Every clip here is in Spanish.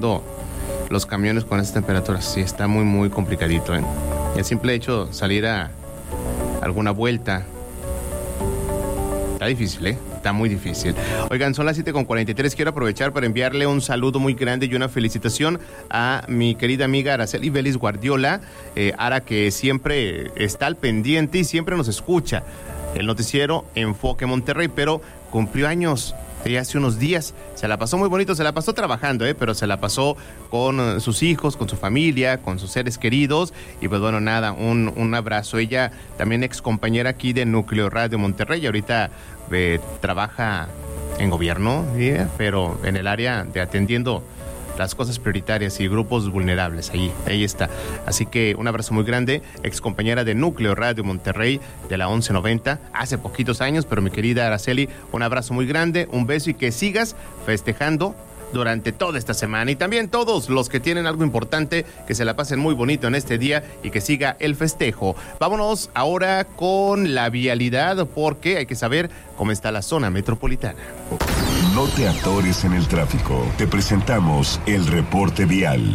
los camiones con estas temperaturas. Sí, está muy, muy complicadito, ¿eh? El simple hecho de salir a alguna vuelta está difícil, ¿eh? Está muy difícil. Oigan, son las 7:43. Quiero aprovechar para enviarle un saludo muy grande y una felicitación a mi querida amiga Araceli Vélez Guardiola, Ara, que siempre está al pendiente y siempre nos escucha. El noticiero Enfoque Monterrey, pero cumplió años hace unos días. Se la pasó muy bonito, se la pasó trabajando, pero se la pasó con sus hijos, con su familia, con sus seres queridos. Y pues bueno, nada, un abrazo. Ella también ex compañera aquí de Núcleo Radio Monterrey, ahorita trabaja en gobierno, pero en el área de atendiendo las cosas prioritarias y grupos vulnerables, ahí está. Así que un abrazo muy grande, ex compañera de Núcleo Radio Monterrey de la 1190, hace poquitos años, pero mi querida Araceli, un abrazo muy grande, un beso y que sigas festejando durante toda esta semana. Y también todos los que tienen algo importante, que se la pasen muy bonito en este día y que siga el festejo. Vámonos ahora con la vialidad, porque hay que saber cómo está la zona metropolitana. No te atores en el tráfico. Te presentamos el reporte vial.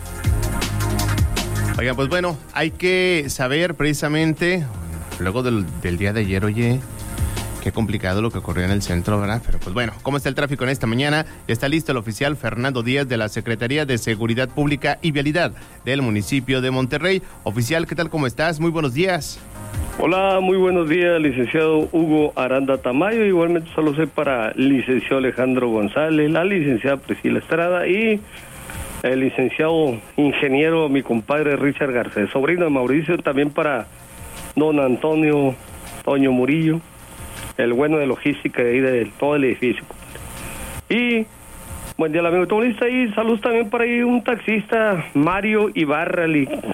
Oigan, pues bueno, hay que saber precisamente, luego del día de ayer, oye, qué complicado lo que ocurrió en el centro, ¿verdad? Pero pues bueno, ¿cómo está el tráfico en esta mañana? Ya está listo el oficial Fernando Díaz de la Secretaría de Seguridad Pública y Vialidad del municipio de Monterrey. Oficial, ¿qué tal? ¿Cómo estás? Muy buenos días. Hola, muy buenos días, licenciado Hugo Aranda Tamayo. Igualmente solo sé para licenciado Alejandro González, la licenciada Priscila Estrada y el licenciado ingeniero, mi compadre Richard Garcés, sobrino de Mauricio, también para don Antonio Toño Murillo, el bueno de logística de ahí de todo el edificio. Y buen día al amigo automovilista y saludos también para ahí un taxista, Mario Ibarra,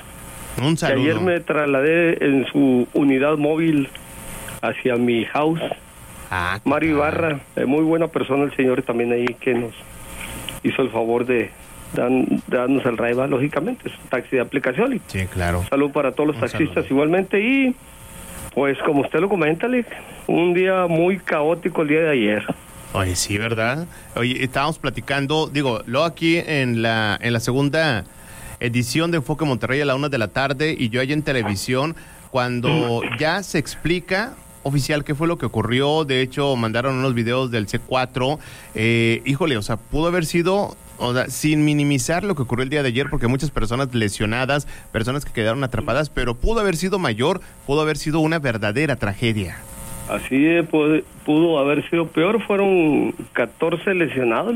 un saludo. Que ayer me trasladé en su unidad móvil hacia mi house. Mario Ibarra, muy buena persona el señor también ahí que nos hizo el favor de darnos el ride, lógicamente, es un taxi de aplicación. Sí, claro. Saludos para todos los taxistas igualmente y pues como usted lo comenta, un día muy caótico el día de ayer. Oye, sí, ¿verdad? Oye, estábamos platicando, luego aquí en la segunda edición de Enfoque Monterrey a la 1 p.m, y yo allá en televisión, cuando ya se explica, oficial, qué fue lo que ocurrió. De hecho, mandaron unos videos del C4. Híjole, o sea, pudo haber sido, o sea, sin minimizar lo que ocurrió el día de ayer, porque muchas personas lesionadas, personas que quedaron atrapadas, pero pudo haber sido mayor, pudo haber sido una verdadera tragedia. Así pudo haber sido peor, fueron 14 lesionados,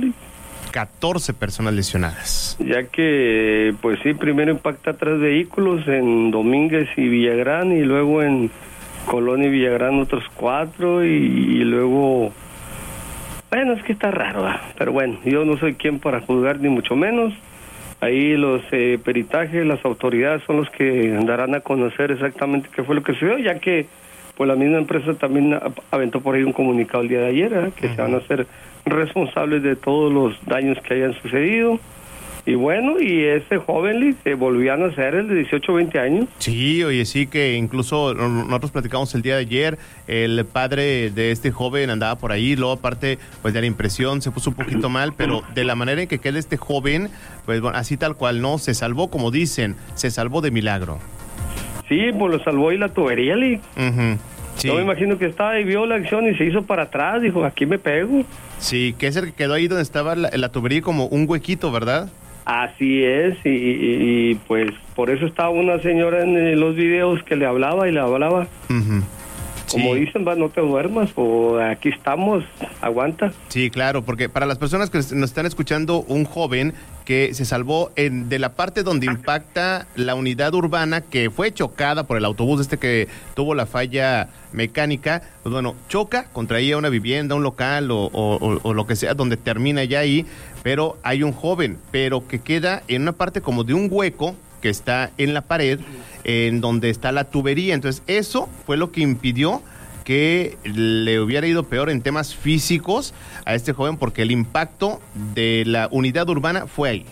14 personas lesionadas. Ya que, pues sí, primero impacta 3 vehículos en Domínguez y Villagrán, y luego en Colón y Villagrán otros 4, y luego, bueno, es que está raro, ¿verdad? Pero bueno, yo no soy quien para juzgar, ni mucho menos. Ahí los peritajes, las autoridades son los que darán a conocer exactamente qué fue lo que sucedió, ya que pues la misma empresa también aventó por ahí un comunicado el día de ayer, que se van a hacer responsables de todos los daños que hayan sucedido. Y bueno, y ese joven se volvió a nacer, el de 18 o 20 años. Sí, oye, sí, que incluso nosotros platicamos el día de ayer, el padre de este joven andaba por ahí, luego aparte pues de la impresión se puso un poquito mal, pero de la manera en que queda este joven, pues bueno, así tal cual, ¿no? Se salvó, como dicen, se salvó de milagro. Sí, pues lo salvó y la tubería, Sí. Yo me imagino que estaba y vio la acción y se hizo para atrás, dijo, aquí me pego. Sí, que es el que quedó ahí donde estaba la tubería, como un huequito, ¿verdad? Así es, y pues por eso estaba una señora en los videos que le hablaba y le hablaba. Como dicen, no te duermas, o aquí estamos, aguanta. Sí, claro, porque para las personas que nos están escuchando, un joven que se salvó de la parte donde impacta la unidad urbana, que fue chocada por el autobús que tuvo la falla mecánica, pues bueno, choca contra ella una vivienda, un local o lo que sea, donde termina ya ahí, pero hay un joven, pero que queda en una parte como de un hueco que está en la pared, en donde está la tubería. Entonces, eso fue lo que impidió que le hubiera ido peor en temas físicos a este joven, porque el impacto de la unidad urbana fue ahí.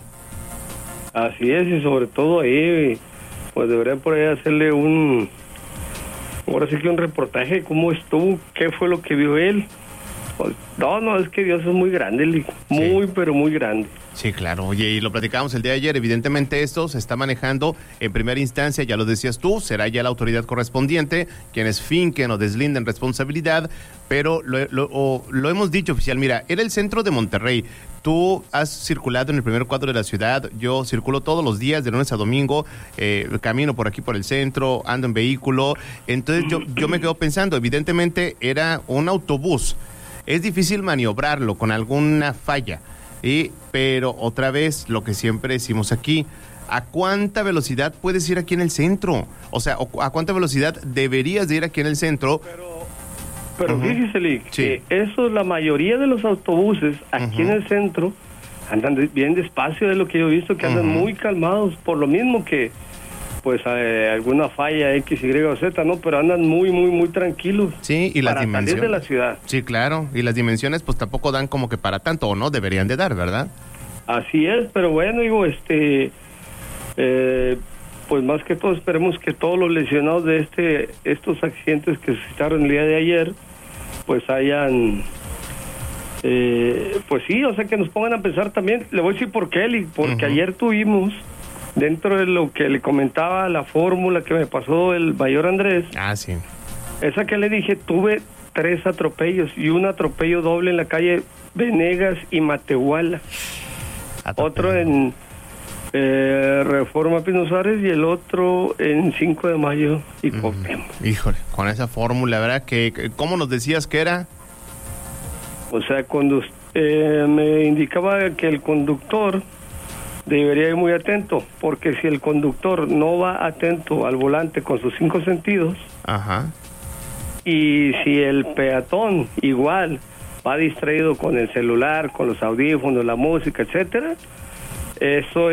Así es, y sobre todo ahí, pues deberían por ahí hacerle ahora sí que un reportaje de cómo estuvo, qué fue lo que vio él, Pues, no, es que Dios es muy grande, Lee. Muy, pero muy grande. Sí, claro. Oye, y lo platicábamos el día de ayer. Evidentemente esto se está manejando en primera instancia, ya lo decías tú, será ya la autoridad correspondiente quienes finquen o deslinden responsabilidad, pero lo hemos dicho, oficial. Mira, era el centro de Monterrey. Tú has circulado en el primer cuadro de la ciudad, yo circulo todos los días de lunes a domingo, camino por aquí por el centro, ando en vehículo, entonces yo me quedo pensando, evidentemente era un autobús, es difícil maniobrarlo con alguna falla, pero otra vez lo que siempre decimos aquí, ¿a cuánta velocidad puedes ir aquí en el centro? O sea, ¿a cuánta velocidad deberías de ir aquí en el centro? Pero fíjese, Lee, que eso, la mayoría de los autobuses aquí en el centro andan bien despacio, de lo que yo he visto, que andan muy calmados, por lo mismo que, pues, alguna falla X, Y o Z, ¿no? Pero andan muy, muy, muy tranquilos. Sí, y las dimensiones. Salir de la ciudad. Sí, claro, y las dimensiones, pues, tampoco dan como que para tanto, o no, deberían de dar, ¿verdad? Así es, pero bueno, digo, pues más que todo esperemos que todos los lesionados de estos accidentes que se citaron el día de ayer, pues hayan, pues sí, o sea, que nos pongan a pensar también. Le voy a decir por qué, Eli, porque ayer tuvimos, dentro de lo que le comentaba, la fórmula que me pasó el mayor Andrés, sí, esa que le dije, tuve 3 atropellos y un atropello doble en la calle Venegas y Matehuala, otro en Reforma Pino Suárez y el otro en 5 de Mayo y Cuauhtémoc. Híjole, con esa fórmula, ¿verdad? ¿Cómo nos decías que era? O sea, cuando me indicaba que el conductor debería ir muy atento, porque si el conductor no va atento al volante con sus 5 sentidos, y si el peatón igual va distraído con el celular, con los audífonos, la música, etcétera, eso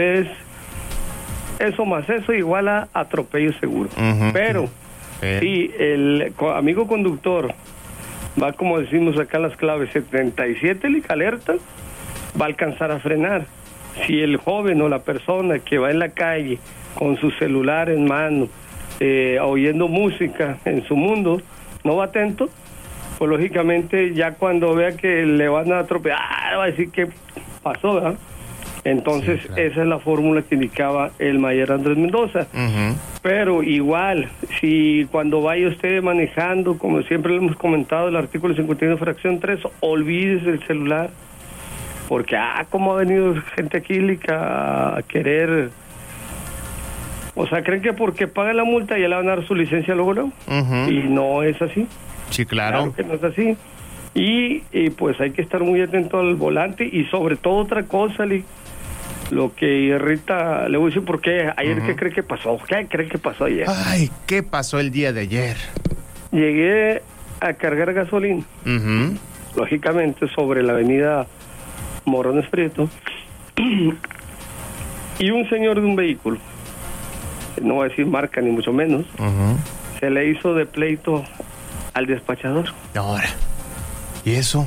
más eso igual a atropello seguro. Pero si el amigo conductor va, como decimos acá en las claves, 77 alerta, va a alcanzar a frenar. Si el joven o la persona que va en la calle con su celular en mano, oyendo música en su mundo, no va atento, pues lógicamente ya cuando vea que le van a atropellar, va a decir que pasó, ¿verdad? Entonces, esa es la fórmula que indicaba el mayor Andrés Mendoza. Pero igual, si cuando vaya usted manejando, como siempre le hemos comentado, el artículo 51, fracción 3, olvídese el celular. Porque, cómo ha venido gente aquí a querer... O sea, creen que porque pagan la multa ya le van a dar su licencia luego. Y no es así. Sí, claro. Claro que no es así. Y pues hay que estar muy atento al volante y sobre todo otra cosa, lo que irrita, le voy a decir por qué. Ayer, ¿qué cree que pasó? ¿Qué cree que pasó ayer? Ay, ¿qué pasó el día de ayer? Llegué a cargar gasolina, lógicamente sobre la avenida Morones Prieto, y un señor de un vehículo, no voy a decir marca ni mucho menos, se le hizo de pleito al despachador. Ahora, ¿y eso?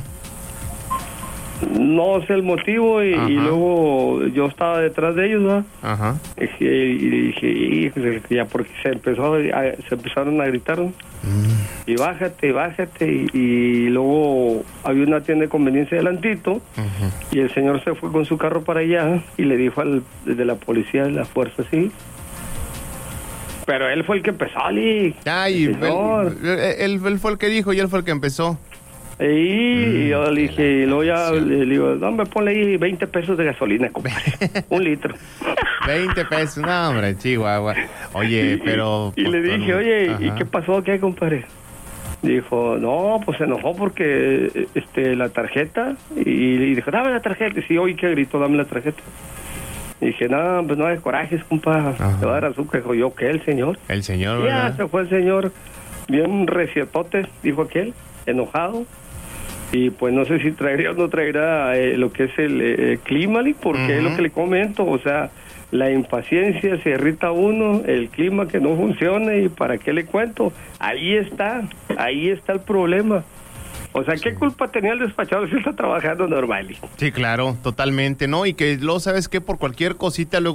No sé el motivo y luego yo estaba detrás de ellos, ¿no? Y dije, ya, porque se empezaron a gritar, ¿no? Y bájate, y luego había una tienda de conveniencia adelantito, y el señor se fue con su carro para allá y le dijo de la policía de la fuerza, sí. Pero él fue el que empezó, él fue el que dijo y él fue el que empezó. Y yo le dije, y luego ya le digo, no, me ponle ahí 20 pesos de gasolina, compadre. 1 litro. 20 pesos, no, hombre, Chihuahua. Oye, pero... Y le dije, oye, ¿y qué pasó qué, compadre? Dijo, no, pues se enojó porque la tarjeta. Y dijo, dame la tarjeta. Y sí, oye, ¿qué gritó? Dame la tarjeta. Y dije, no, pues no hay corajes, compadre. Te va a dar azúcar. Dijo, ¿yo qué? ¿El señor? El señor, ya, ¿verdad? se fue el señor. Bien recietote, dijo aquel, enojado. Y pues no sé si traería o no traerá lo que es el clima, porque es lo que le comento, o sea, la impaciencia se irrita a uno, el clima que no funciona, y para qué le cuento, ahí está el problema. O sea, ¿qué culpa tenía el despachador si está trabajando normal? Sí, claro, totalmente, ¿no? Y que luego, ¿sabes qué? Por cualquier cosita luego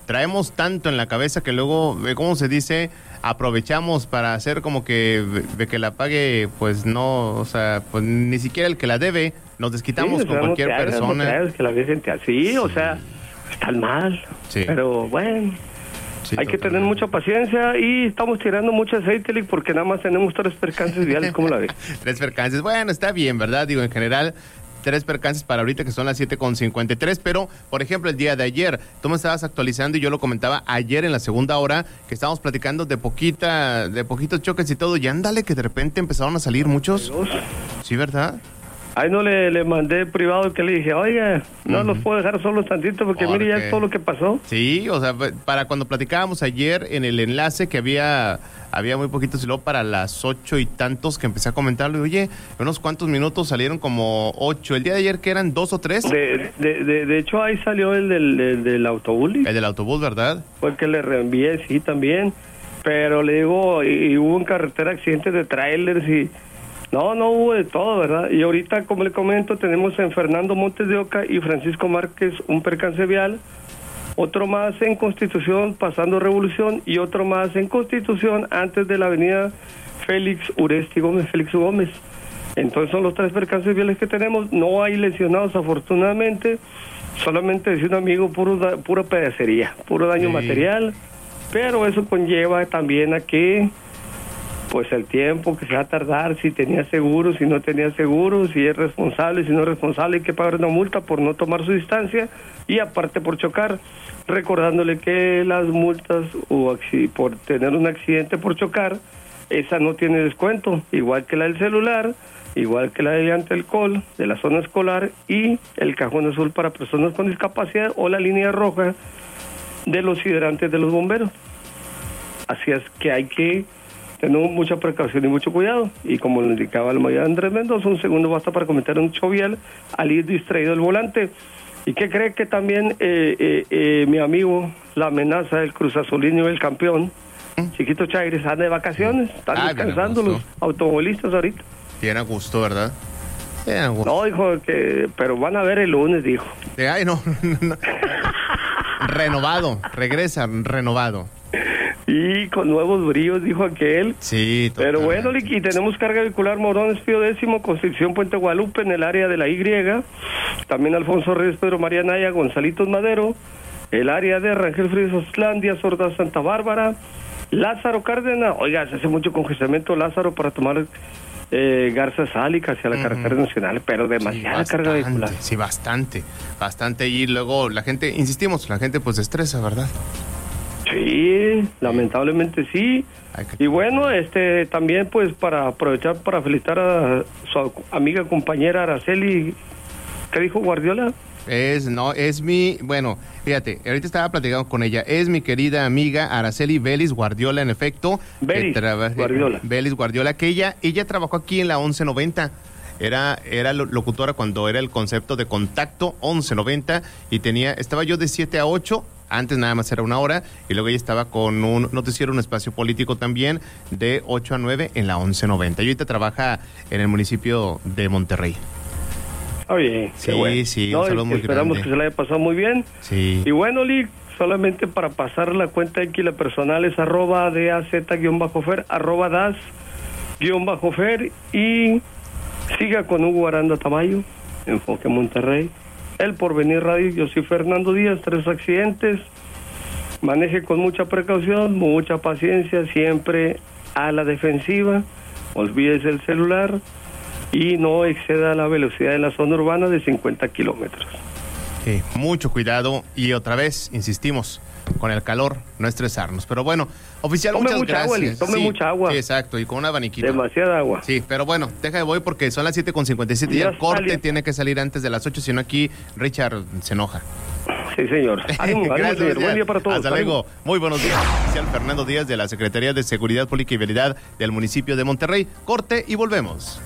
traemos tanto en la cabeza que luego, ¿cómo se dice? Aprovechamos para hacer como que de que la pague, pues no, o sea, pues ni siquiera el que la debe, nos desquitamos Sí, o sea, con cualquier no te hagas, persona. No te hagas que la dejen así, o sea, están mal. Sí. Pero bueno, Sí, hay que tener totalmente. mucha paciencia y estamos tirando mucho aceite, Lick, porque nada más tenemos 3 percances viales, ¿cómo la ves? 3 percances, bueno, está bien, ¿verdad? Digo, en general, 3 percances para ahorita que son las 7:53, pero, por ejemplo, el día de ayer, tú me estabas actualizando y yo lo comentaba ayer en la segunda hora, que estábamos platicando de poquitos choques y todo, y ándale que de repente empezaron a salir muchos. Sí, ¿verdad? Ahí no le mandé privado que le dije, oye, no los puedo dejar solos tantito porque mire ya todo lo que pasó. Sí, o sea, para cuando platicábamos ayer en el enlace que había muy poquitos y luego para las 8 y tantos que empecé a comentarle, oye, unos cuantos minutos salieron como 8. El día de ayer que eran 2 o 3. De hecho ahí salió el del autobús. Lick. El del autobús, ¿verdad? Fue el que le reenvié, sí, también. Pero le digo, y hubo en carretera accidentes de trailers y... No hubo de todo, ¿verdad? Y ahorita, como le comento, tenemos en Fernando Montes de Oca y Francisco Márquez un percance vial, otro más en Constitución pasando Revolución y otro más en Constitución antes de la avenida Félix Uresti Gómez, Félix Gómez. Entonces son los 3 percances viales que tenemos, no hay lesionados afortunadamente, solamente decía un amigo, pura pedacería, puro daño material, pero eso conlleva también a que pues el tiempo que se va a tardar, si tenía seguro, si no tenía seguro, si es responsable, si no es responsable, hay que pagar una multa por no tomar su distancia y aparte por chocar, recordándole que las multas o por tener un accidente por chocar, esa no tiene descuento, igual que la del celular, igual que la de antialcohol, de la zona escolar y el cajón azul para personas con discapacidad o la línea roja de los hidrantes de los bomberos. Así es que hay que tener mucha precaución y mucho cuidado. Y como lo indicaba el mayor Andrés Mendoza, un segundo basta para cometer un choque vial al ir distraído del volante. ¿Y qué cree que también mi amigo, la amenaza del Cruz Azulino y el campeón, Chiquito Chagres, están de vacaciones, están descansando los automovilistas ahorita? Tiene gusto, ¿verdad? Tiene gusto. No, dijo que, pero van a ver el lunes, dijo. Ay, no. Renovado, regresa renovado. Y con nuevos bríos, dijo aquel. Sí, pero bueno, Lick, tenemos carga vehicular Morones Pío X, Constitución Puente Guadalupe en el área de la Y, también Alfonso Reyes, Pedro María Naya, Gonzalitos Madero, el área de Rangel Frías Oslandia, Sorda Santa Bárbara, Lázaro Cárdenas, oiga, se hace mucho congestionamiento Lázaro para tomar Garza Sálica hacia la carretera nacional, pero demasiada carga vehicular. Sí, bastante, y luego la gente, insistimos, la gente pues se estresa, ¿verdad? Sí, lamentablemente sí. Y bueno, también pues para aprovechar para felicitar a su amiga compañera Araceli, ¿qué dijo Guardiola? Bueno, fíjate, ahorita estaba platicando con ella, es mi querida amiga Araceli Vélez Guardiola, en efecto. Vélez Guardiola, que ella trabajó aquí en la 1190. Era locutora cuando era el concepto de Contacto 1190 y estaba yo de 7 a 8, antes nada más era 1 hora, y luego ella estaba con un noticiero, un espacio político también, de 8 a 9 en la 1190. Y ahorita trabaja en el municipio de Monterrey. Oye, sí, bueno. Sí, no, un saludo muy esperamos grande. Que se la haya pasado muy bien. Sí. Y bueno, Lick, solamente para pasar la cuenta aquí, la personal es @DAZ_fer, @DAZ_fer, y siga con Hugo Aranda Tamayo, Enfoque Monterrey. El Porvenir Radio, yo soy Fernando Díaz, 3 accidentes. Maneje con mucha precaución, mucha paciencia, siempre a la defensiva. Olvídese el celular y no exceda la velocidad en la zona urbana de 50 kilómetros. Sí, mucho cuidado y otra vez, insistimos, con el calor, no estresarnos. Pero bueno, oficial, muchas gracias. Tome mucha agua. Sí, exacto, y con un abaniquito. Demasiada agua. Sí, pero bueno, deja de voy porque son las 7:57 y el corte tiene que salir antes de las 8, si no aquí Richard se enoja. Sí, señor. Ánimo, gracias, señor. Buen día para todos. Hasta luego. Muy buenos días. Oficial Fernando Díaz de la Secretaría de Seguridad Pública y Vialidad del municipio de Monterrey. Corte y volvemos.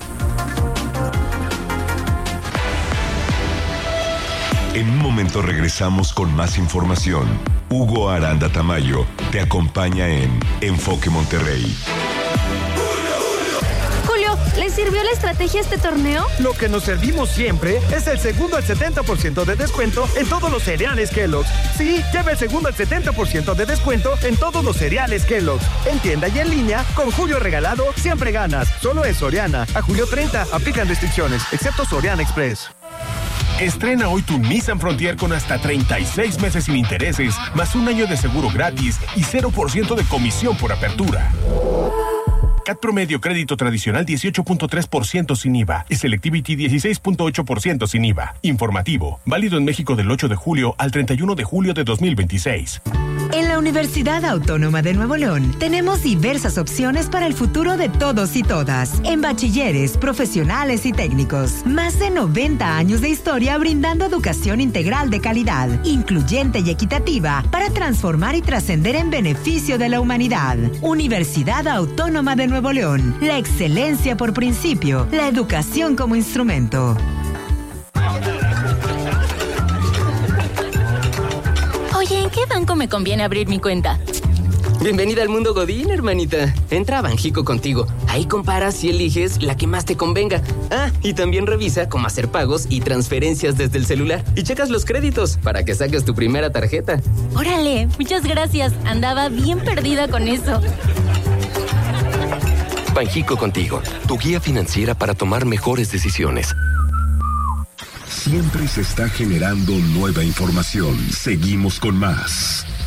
En un momento regresamos con más información. Hugo Aranda Tamayo te acompaña en Enfoque Monterrey. Julio, ¿Les sirvió la estrategia este torneo? Lo que nos servimos siempre es el segundo al 70% de descuento en todos los cereales Kellogg's. Sí, lleva el segundo al 70% de descuento en todos los cereales Kellogg's. En tienda y en línea, con Julio Regalado, siempre ganas. Solo en Soriana. A julio 30, aplican restricciones, excepto Soriana Express. Estrena hoy tu Nissan Frontier con hasta 36 meses sin intereses, más un año de seguro gratis y 0% de comisión por apertura. CAT promedio crédito tradicional 18.3% sin IVA y Selectivity 16.8% sin IVA. Informativo, válido en México del 8 de julio al 31 de julio de 2026. En la Universidad Autónoma de Nuevo León tenemos diversas opciones para el futuro de todos y todas, en bachilleres, profesionales y técnicos. Más de 90 años de historia brindando educación integral de calidad, incluyente y equitativa para transformar y trascender en beneficio de la humanidad. Universidad Autónoma de Nuevo León, la excelencia por principio, la educación como instrumento. Oye, ¿en qué banco me conviene abrir mi cuenta? Bienvenida al mundo Godín, hermanita. Entra a Banjico Contigo. Ahí comparas y eliges la que más te convenga. Ah, y también revisa cómo hacer pagos y transferencias desde el celular. Y checas los créditos para que saques tu primera tarjeta. Órale, muchas gracias. Andaba bien perdida con eso. Banjico Contigo, tu guía financiera para tomar mejores decisiones. Siempre se está generando nueva información. Seguimos con más.